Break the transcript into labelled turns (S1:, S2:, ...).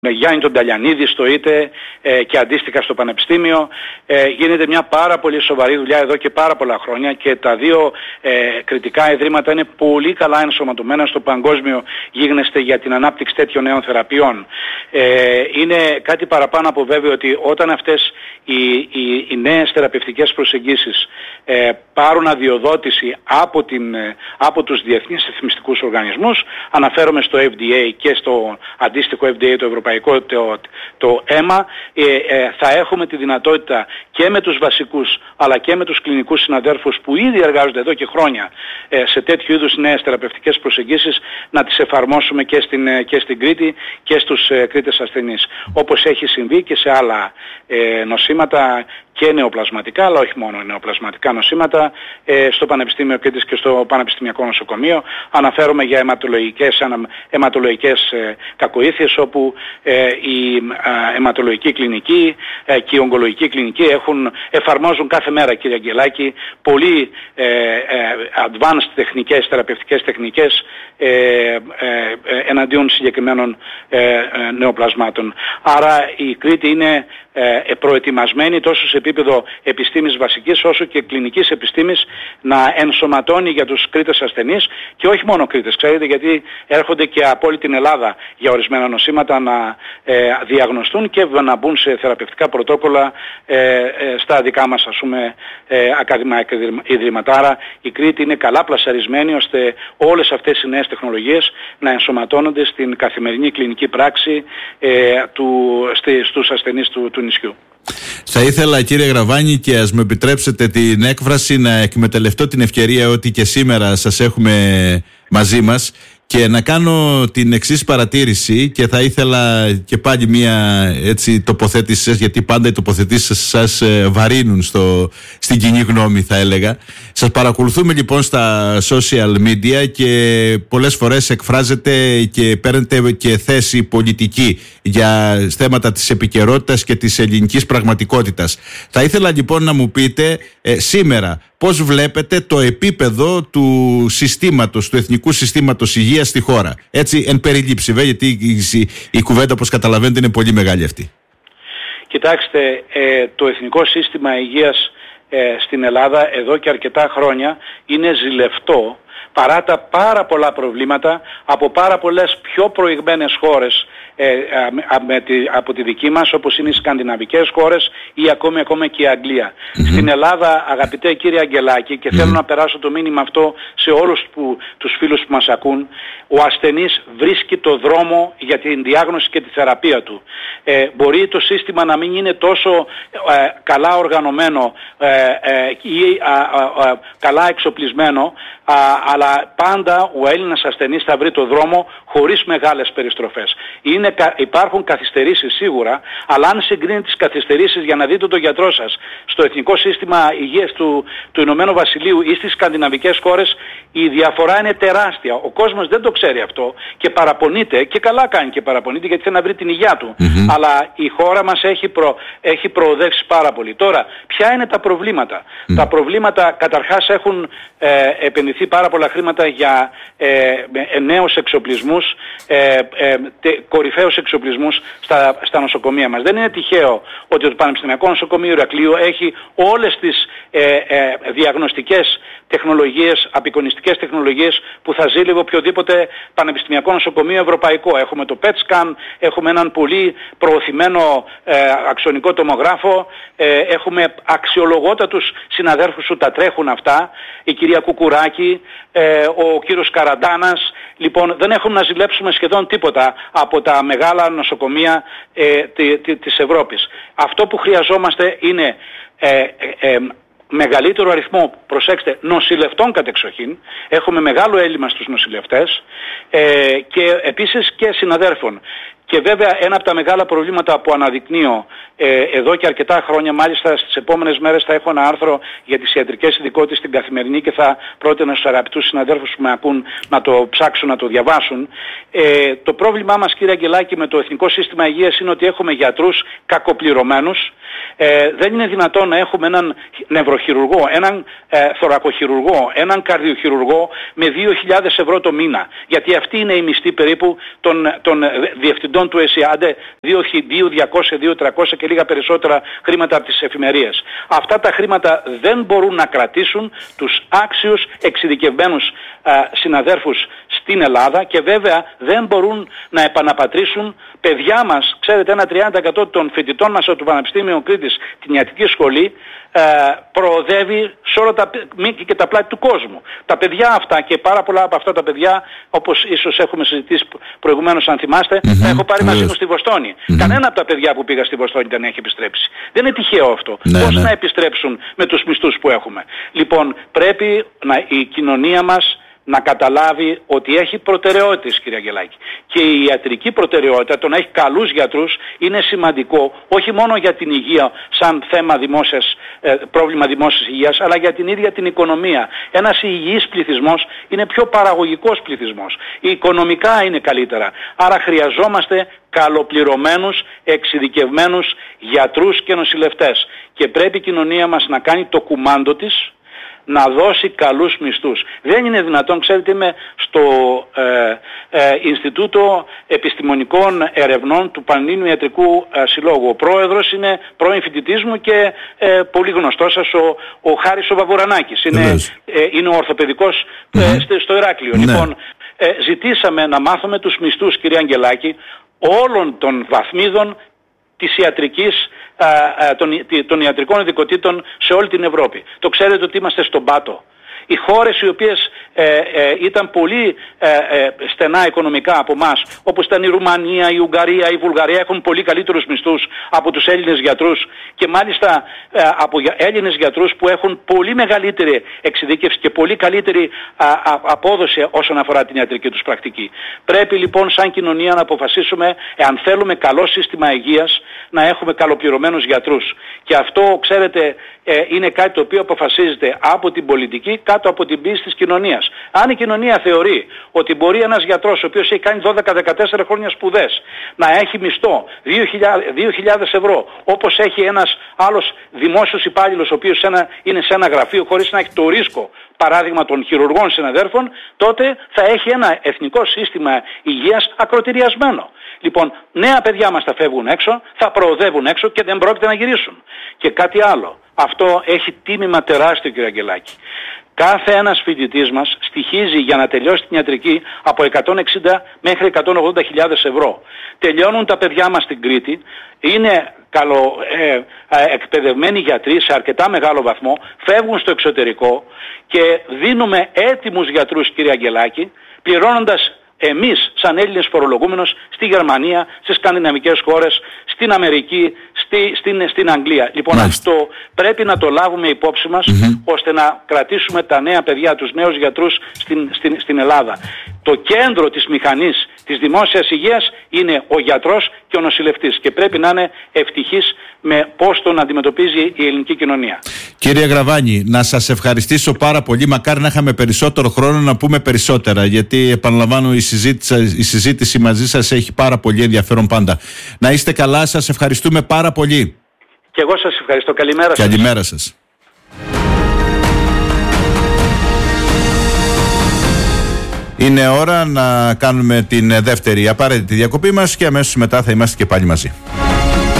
S1: με Γιάννη τον Ταλιανίδη στο ΙΤΕ και αντίστοιχα στο Πανεπιστήμιο. Γίνεται μια πάρα πολύ σοβαρή δουλειά εδώ και πάρα πολλά χρόνια και τα δύο κριτικά ιδρύματα είναι πολύ καλά ενσωματωμένα στο παγκόσμιο γίγνεσθε για την ανάπτυξη τέτοιων νέων θεραπείων. Είναι κάτι παραπάνω από βέβαιο ότι όταν αυτές οι νέες θεραπευτικές προσεγγίσεις πάρουν αδειοδότηση από τους διεθνείς ρυθμιστικούς οργανισμούς, αναφέρομαι στο FDA και στο αντίστοιχο FDA το ευρωπαϊκό, το αίμα, θα έχουμε τη δυνατότητα και με τους βασικούς αλλά και με τους κλινικούς συναδέρφους που ήδη εργάζονται εδώ και χρόνια σε τέτοιου είδους νέες θεραπευτικές προσεγγίσεις να τις εφαρμόσουμε και στην Κρήτη και στους Κρήτες ασθενείς, όπως έχει συμβεί και σε άλλα νοσήματα και νεοπλασματικά, αλλά όχι μόνο νεοπλασματικά νοσήματα, στο Πανεπιστήμιο Κρήτης και στο Πανεπιστημιακό Νοσοκομείο. Αναφέρομαι για αιματολογικές κακοήθειες, όπου η αιματολογική κλινική και η ογκολογική κλινική εφαρμόζουν κάθε μέρα, κύριε Αγγελάκη, πολύ advanced θεραπευτικές τεχνικές εναντίον συγκεκριμένων νεοπλασμάτων. Άρα η Κρήτη είναι προετοιμασμένη τόσο σε επίπεδο επιστήμης βασικής όσο και κλινικής επιστήμης να ενσωματώνει για τους Κρήτες ασθενείς, και όχι μόνο Κρήτες, ξέρετε, γιατί έρχονται και από όλη την Ελλάδα για ορισμένα νοσήματα να διαγνωστούν και να μπουν σε θεραπευτικά πρωτόκολλα στα δικά μας, ας πούμε, ακαδημαϊκά ιδρύματα. Άρα η Κρήτη είναι καλά πλασαρισμένη ώστε όλες αυτές οι νέες τεχνολογίες να ενσωματώνονται στην καθημερινή κλινική πράξη στους ασθενείς του νησιού.
S2: Θα ήθελα, κύριε Γραβάνη, και ας μου επιτρέψετε την έκφραση, να εκμεταλλευτώ την ευκαιρία ότι και σήμερα σας έχουμε μαζί μας και να κάνω την εξής παρατήρηση, και θα ήθελα και πάλι μια τοποθέτηση σας, γιατί πάντα οι τοποθετήσεις σας βαρύνουν στην κοινή γνώμη, θα έλεγα. Σας παρακολουθούμε λοιπόν στα social media και πολλές φορές εκφράζετε και παίρνετε και θέση πολιτική για θέματα της επικαιρότητας και της ελληνικής πραγματικότητας. Θα ήθελα λοιπόν να μου πείτε σήμερα πώς βλέπετε το επίπεδο του συστήματος, του Εθνικού Συστήματος Υγείας στη χώρα. Έτσι εν περιλήψη, γιατί η κουβέντα, όπως καταλαβαίνετε, είναι πολύ μεγάλη αυτή.
S1: Κοιτάξτε, το Εθνικό Σύστημα Υγείας στην Ελλάδα εδώ και αρκετά χρόνια είναι ζηλευτό, παρά τα πάρα πολλά προβλήματα από πάρα πολλές πιο προηγμένες χώρες από τη δική μας, όπως είναι οι σκανδιναβικές χώρες ή ακόμα και η Αγγλία. Στην Ελλάδα, αγαπητέ κύριε Αγγελάκη, και θέλω να περάσω το μήνυμα αυτό σε όλους τους φίλους που μας ακούν, ο ασθενής βρίσκει το δρόμο για την διάγνωση και τη θεραπεία του. Μπορεί το σύστημα να μην είναι τόσο καλά οργανωμένο ή καλά εξοπλισμένο, αλλά πάντα ο Έλληνας ασθενής θα βρει το δρόμο χωρίς μεγάλες περιστροφές. Υπάρχουν καθυστερήσεις σίγουρα, αλλά αν συγκρίνετε τις καθυστερήσεις, για να δείτε τον γιατρό σας, στο Εθνικό Σύστημα Υγείας του Ηνωμένου Βασιλείου ή στις σκανδιναβικές χώρες, η διαφορά είναι τεράστια. Ο κόσμος δεν το ξέρει αυτό και παραπονείται, και καλά κάνει και παραπονείται, γιατί θέλει να βρει την υγεία του. Αλλά η χώρα μας έχει προοδεύσει πάρα πολύ. Τώρα, ποια είναι τα προβλήματα? Τα προβλήματα, καταρχάς, έχουν επενδυθεί πάρα πολλά χρήματα για νέους εξοπλισμούς, κορυφαίους εξοπλισμούς στα νοσοκομεία μας. Δεν είναι τυχαίο ότι το Πανεπιστημιακό Νοσοκομείο Ηρακλείου έχει όλες τις διαγνωστικές τεχνολογίες, απεικονιστικές τεχνολογίες που θα ζήλευε οποιοδήποτε πανεπιστημιακό νοσοκομείο ευρωπαϊκό. Έχουμε το PET scan, έχουμε έναν πολύ προωθημένο αξονικό τομογράφο, έχουμε αξιολογότατους συναδέρφους που τα τρέχουν αυτά, η κυρία Κουκουράκη, ο κύριος Καραντάνας. Λοιπόν, δεν έχουμε να ζηλέψουμε σχεδόν τίποτα από τα μεγάλα νοσοκομεία της Ευρώπης. Αυτό που χρειαζόμαστε είναι μεγαλύτερο αριθμό, προσέξτε, νοσηλευτών κατεξοχήν. Έχουμε μεγάλο έλλειμμα στους νοσηλευτές και επίσης και συναδέρφων. Και βέβαια ένα από τα μεγάλα προβλήματα που αναδεικνύω εδώ και αρκετά χρόνια, μάλιστα στις επόμενες μέρες θα έχω ένα άρθρο για τις ιατρικές ειδικότητες στην Καθημερινή και θα πρότεινα στους αγαπητούς συναδέλφους που με ακούν να το ψάξουν, να το διαβάσουν. Το πρόβλημά μας, κύριε Αγγελάκη, με το Εθνικό Σύστημα Υγείας είναι ότι έχουμε γιατρούς κακοπληρωμένους. Δεν είναι δυνατόν να έχουμε έναν νευροχειρουργό, έναν θωρακοχειρουργό, έναν καρδιοχειρουργό με 2.000 ευρώ το μήνα. Γιατί αυτή είναι η μισθή περίπου των διευθυντών μισθών του ΕΣΥ, άντε 2.200, 2.300 και λίγα περισσότερα χρήματα από τις εφημερίες. Αυτά τα χρήματα δεν μπορούν να κρατήσουν τους άξιους εξειδικευμένους συναδέρφους στην Ελλάδα και βέβαια δεν μπορούν να επαναπατρίσουν παιδιά μας. Ξέρετε, ένα 30% των φοιτητών μας από το Πανεπιστήμιο Κρήτης, την ιατρική σχολή, προοδεύει σε όλα τα μήκη και τα πλάτη του κόσμου. Τα παιδιά αυτά και πάρα πολλά από αυτά τα παιδιά, όπως ίσως έχουμε συζητήσει προηγουμένως αν θυμάστε, έχω πάρει μαζί μου στη Βοστόνη. Κανένα από τα παιδιά που πήγα στη Βοστόνη δεν έχει επιστρέψει. Δεν είναι τυχαίο αυτό. Πώς να επιστρέψουν με τους μισθούς που έχουμε? Λοιπόν, πρέπει η κοινωνία μας να καταλάβει ότι έχει προτεραιότητες, κύριε Αγγελάκη. Και η ιατρική προτεραιότητα, το να έχει καλούς γιατρούς, είναι σημαντικό όχι μόνο για την υγεία σαν θέμα πρόβλημα δημόσιας υγείας, αλλά για την ίδια την οικονομία. Ένας υγιής πληθυσμός είναι πιο παραγωγικός πληθυσμός. Οικονομικά είναι καλύτερα. Άρα χρειαζόμαστε καλοπληρωμένους, εξειδικευμένους γιατρούς και νοσηλευτές. Και πρέπει η κοινωνία μας να κάνει το κουμάντο της, να δώσει καλούς μισθούς. Δεν είναι δυνατόν, ξέρετε, είμαι στο Ινστιτούτο Επιστημονικών Ερευνών του Πανελλήνιου Ιατρικού Συλλόγου. Ο πρόεδρος είναι πρώην φοιτητής μου και πολύ γνωστός σας, ο Χάρης ο Βαβουρανάκης. Είναι ο ορθοπαιδικός στο Ηράκλειο. Λοιπόν, ζητήσαμε να μάθουμε τους μισθούς, κύριε Αγγελάκη, όλων των βαθμίδων της ιατρικής, των ιατρικών ειδικοτήτων σε όλη την Ευρώπη. Το ξέρετε ότι είμαστε στον πάτο. Οι χώρες οι οποίες ήταν πολύ στενά οικονομικά από εμάς, όπως ήταν η Ρουμανία, η Ουγγαρία, η Βουλγαρία, έχουν πολύ καλύτερους μισθούς από τους Έλληνες γιατρούς και μάλιστα από Έλληνες γιατρούς που έχουν πολύ μεγαλύτερη εξειδίκευση και πολύ καλύτερη απόδοση όσον αφορά την ιατρική τους πρακτική. Πρέπει λοιπόν σαν κοινωνία να αποφασίσουμε, εάν θέλουμε καλό σύστημα υγείας, να έχουμε καλοπληρωμένους γιατρούς. Και αυτό, ξέρετε, είναι κάτι το οποίο αποφασίζεται από την πολιτική κάτω από την πίεση της κοινωνίας. Αν η κοινωνία θεωρεί ότι μπορεί ένας γιατρός ο οποίος έχει κάνει 12-14 χρόνια σπουδές να έχει μισθό 2.000 ευρώ, όπως έχει ένας άλλος δημόσιος υπάλληλος ο οποίος είναι σε ένα γραφείο χωρίς να έχει το ρίσκο, παράδειγμα των χειρουργών συναδέρφων, τότε θα έχει ένα εθνικό σύστημα υγείας ακροτηριασμένο. Λοιπόν, νέα παιδιά μας θα φεύγουν έξω, θα προοδεύουν έξω και δεν πρόκειται να γυρίσουν. Και κάτι άλλο. Αυτό έχει τίμημα τεράστιο, κύριε Αγγελάκη. Κάθε ένας φοιτητής μας στοιχίζει για να τελειώσει την ιατρική από 160 μέχρι 180.000 ευρώ. Τελειώνουν τα παιδιά μας στην Κρήτη, είναι εκπαιδευμένοι γιατροί σε αρκετά μεγάλο βαθμό, φεύγουν στο εξωτερικό και δίνουμε έτοιμους γιατρούς, κύριε Αγγελάκη, πληρώνοντας εμείς σαν Έλληνες φορολογούμενος στη Γερμανία, στις σκανδιναβικές χώρες, στην Αμερική, στην Αγγλία. Λοιπόν, αυτό πρέπει να το λάβουμε υπόψη μας ώστε να κρατήσουμε τα νέα παιδιά, τους νέους γιατρούς στην Ελλάδα. Το κέντρο της μηχανής της δημόσιας υγείας είναι ο γιατρός και ο νοσηλευτής και πρέπει να είναι ευτυχής με πώς τον αντιμετωπίζει η ελληνική κοινωνία.
S2: Κύριε Γραβάνη, να σας ευχαριστήσω πάρα πολύ. Μακάρι να είχαμε περισσότερο χρόνο να πούμε περισσότερα, γιατί επαναλαμβάνω η συζήτηση μαζί σας έχει πάρα πολύ ενδιαφέρον πάντα. Να είστε καλά, σας ευχαριστούμε πάρα πολύ.
S1: Και εγώ σας ευχαριστώ. Καλημέρα σας.
S2: Καλημέρα σας. Είναι ώρα να κάνουμε την δεύτερη απαραίτητη διακοπή μας και αμέσως μετά θα είμαστε και πάλι μαζί.